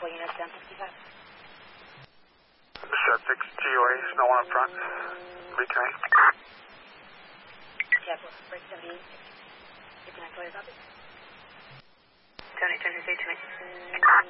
multiple units, 1065. Set 6 GOA, no one up front. Return. Chapel, break 78.